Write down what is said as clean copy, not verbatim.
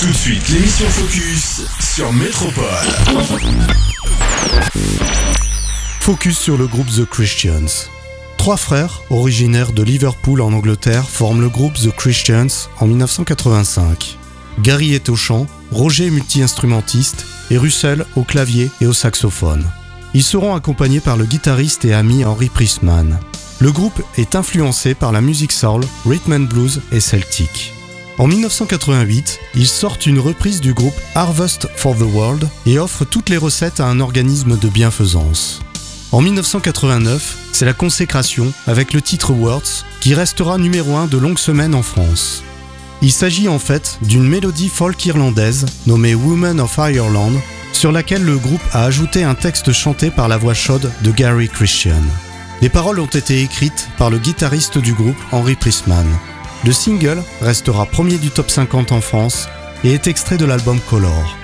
Tout de suite, l'émission Focus sur Métropole. Focus sur le groupe The Christians. 3 frères, originaires de Liverpool en Angleterre, forment le groupe The Christians en 1985. Gary est au chant, Roger est multi-instrumentiste et Russell au clavier et au saxophone. Ils seront accompagnés par le guitariste et ami Henry Priestman. Le groupe est influencé par la musique soul, rhythm and blues et celtique. En 1988, ils sortent une reprise du groupe Harvest for the World et offrent toutes les recettes à un organisme de bienfaisance. En 1989, c'est la consécration avec le titre Words qui restera numéro 1 de longues semaines en France. Il s'agit en fait d'une mélodie folk irlandaise nommée Women of Ireland sur laquelle le groupe a ajouté un texte chanté par la voix chaude de Gary Christian. Les paroles ont été écrites par le guitariste du groupe Henry Priestman. Le single restera premier du top 50 en France et est extrait de l'album Color.